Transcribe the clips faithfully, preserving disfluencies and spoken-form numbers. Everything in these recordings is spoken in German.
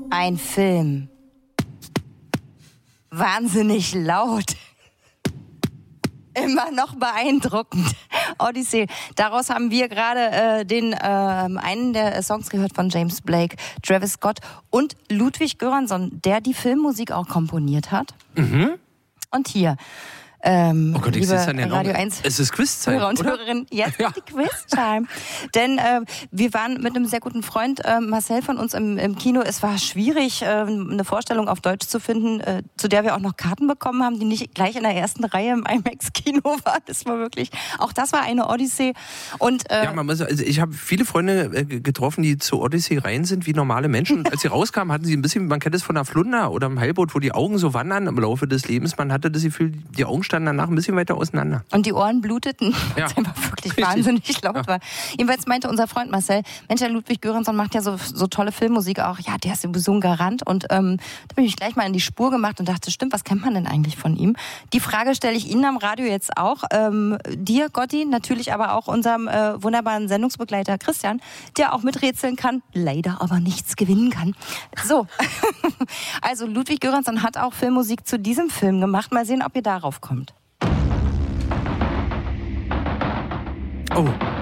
ein Film. Wahnsinnig laut. Immer noch beeindruckend. Odyssey. Daraus haben wir gerade äh, den äh, einen der Songs gehört von James Blake, Travis Scott und Ludwig Göransson, der die Filmmusik auch komponiert hat. Mhm. Und hier. Ähm, oh Gott, ich liebe sitze an den Radio Augen. eins Es ist Quizzeit, Hörer und oder? Hörerinnen, jetzt Ja. ist die Quiz-Time. Denn äh, wir waren mit einem sehr guten Freund, äh, Marcel von uns im, im Kino. Es war schwierig, äh, eine Vorstellung auf Deutsch zu finden, äh, zu der wir auch noch Karten bekommen haben, die nicht gleich in der ersten Reihe im IMAX-Kino war. Das war wirklich, auch das war eine Odyssee. Und, äh, Ja, man muss, also ich habe viele Freunde äh, getroffen, die zu Odyssey rein sind wie normale Menschen. Und als sie rauskamen, hatten sie ein bisschen, man kennt es von der Flunder oder im Heilboot, wo die Augen so wandern im Laufe des Lebens. Man hatte das Gefühl, die Augen standen danach ein bisschen weiter auseinander. Und die Ohren bluteten, Ja. was einfach wirklich Richtig. wahnsinnig laut Ja. war. Jedenfalls meinte unser Freund Marcel, Mensch, der Ludwig Göransson macht ja so, so tolle Filmmusik auch. Ja, der ist sowieso ein Garant. Und ähm, da bin ich gleich mal in die Spur gemacht und dachte, stimmt, was kennt man denn eigentlich von ihm? Die Frage stelle ich Ihnen am Radio jetzt auch. Ähm, dir, Gotti, natürlich aber auch unserem äh, wunderbaren Sendungsbegleiter Christian, der auch miträtseln kann, leider aber nichts gewinnen kann. So, also Ludwig Göransson hat auch Filmmusik zu diesem Film gemacht. Mal sehen, ob ihr darauf kommt. Oh.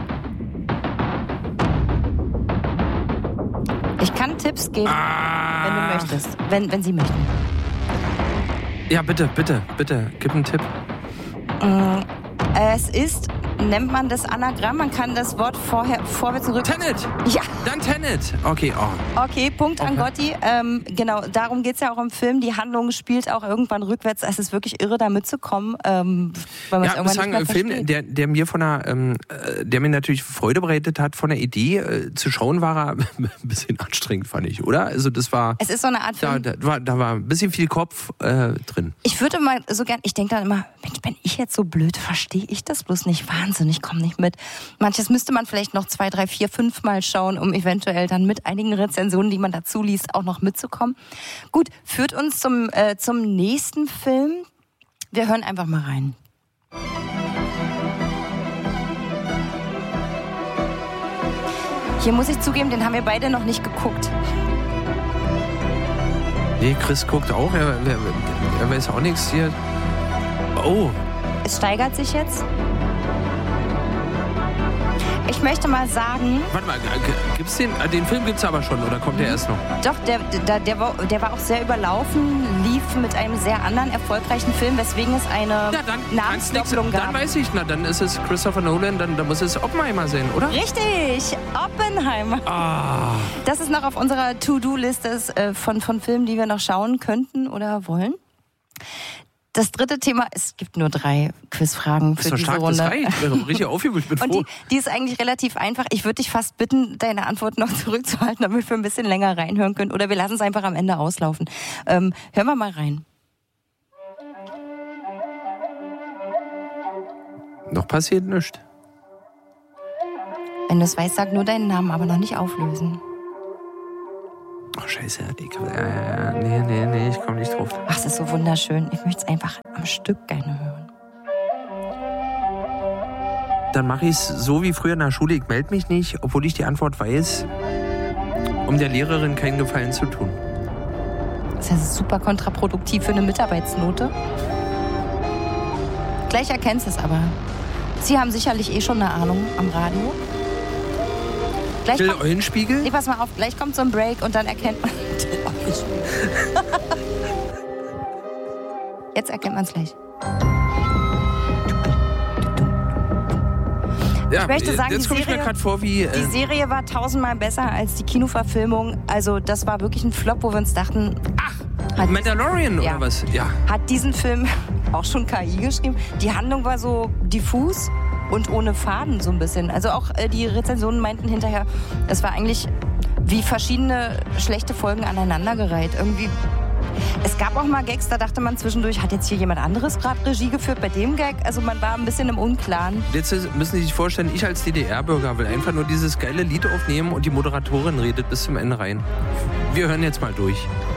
Ich kann Tipps geben, Ah. wenn du möchtest. Wenn, wenn Sie möchten. Ja, bitte, bitte, bitte, gib einen Tipp. Äh, es ist, nennt man das Anagramm, man kann das Wort vorher, vorwärts und rückwärts... Tenet! Ja, Dann Tenet! Okay, oh. okay, Punkt an Gotti. Ähm, genau, darum geht's ja auch im Film. Die Handlung spielt auch irgendwann rückwärts. Es ist wirklich irre, da mitzukommen, ähm, weil man es Ja, ich muss irgendwann sagen, nicht ein mehr Film, versteht. der, der mir von der, ähm, äh, der mir natürlich Freude bereitet hat, von der Idee äh, zu schauen, war er ein bisschen anstrengend, fand ich, oder? Also das war, Es ist so eine Art da, Film. da, war, da war ein bisschen viel Kopf äh, drin. Ich würde mal so gern, ich denke dann immer, Mensch, bin ich jetzt so blöd, verstehe ich das bloß nicht? Wahnsinn, ich komme nicht mit. Manches müsste man vielleicht noch zwei, drei, vier, fünf Mal schauen, um eventuell dann mit einigen Rezensionen, die man dazu liest, auch noch mitzukommen. Gut, führt uns zum, äh, zum nächsten Film. Wir hören einfach mal rein. Hier muss ich zugeben, den haben wir beide noch nicht geguckt. Nee, Chris guckt auch, er, er, er weiß auch nichts hier. Oh, Es steigert sich jetzt. Ich möchte mal sagen, warte mal, g- gibt's den, äh, den Film gibt's aber schon, oder kommt der erst noch? doch, der, der, der, war, der war auch sehr überlaufen, lief mit einem sehr anderen erfolgreichen Film, weswegen es eine Ja, dann, kann's nix, Namensdoppelung dann gab. weiß ich, na, dann ist es Christopher Nolan, dann, dann muss es Oppenheimer sein, oder? Richtig, Oppenheimer. Ah, Das ist noch auf unserer To-Do-Liste äh, von, von Filmen, die wir noch schauen könnten oder wollen. Das dritte Thema, es gibt nur drei Quizfragen ist für doch diese stark, das Runde. reicht. Ich bin richtig aufgewühlt, ich bin Und froh. die, die ist eigentlich relativ einfach. Ich würde dich fast bitten, deine Antwort noch zurückzuhalten, damit wir ein bisschen länger reinhören können. Oder wir lassen es einfach am Ende auslaufen. Ähm, hören wir mal rein. Noch passiert nichts. Wenn du es weißt, sag nur deinen Namen, aber noch nicht auflösen. Oh, scheiße. Ich, ja, ja, ja. Nee, nee, nee, ich komme nicht drauf. Ach, es ist so wunderschön. Ich möchte es einfach am Stück gerne hören. Dann mache ich es so wie früher in der Schule. Ich melde mich nicht, obwohl ich die Antwort weiß, um der Lehrerin keinen Gefallen zu tun. Das ist super kontraproduktiv für eine Mitarbeitsnote. Gleich erkennst du es aber. Sie haben sicherlich eh schon eine Ahnung am Radio. Gleich Till kommt, Eulenspiegel? nee, pass mal auf, gleich kommt so ein Break und dann erkennt man. Jetzt erkennt man es gleich. Ja, Ich möchte sagen, jetzt die komme ich mir Serie- gerade vor wie... Die Äh, Serie war tausendmal besser als die Kinoverfilmung. Also das war wirklich ein Flop, wo wir uns dachten, hat, Mandalorian Ja. oder was? Ja. hat diesen Film auch schon K I geschrieben. Die Handlung war so diffus und ohne Faden so ein bisschen. Also auch äh, die Rezensionen meinten hinterher, es war eigentlich wie verschiedene schlechte Folgen aneinandergereiht. Irgendwie. Es gab auch mal Gags, da dachte man zwischendurch, hat jetzt hier jemand anderes gerade Regie geführt bei dem Gag? Also man war ein bisschen im Unklaren. Jetzt müssen Sie sich vorstellen, ich als D D R-Bürger will einfach nur dieses geile Lied aufnehmen und die Moderatorin redet bis zum Ende rein. Wir hören jetzt mal durch.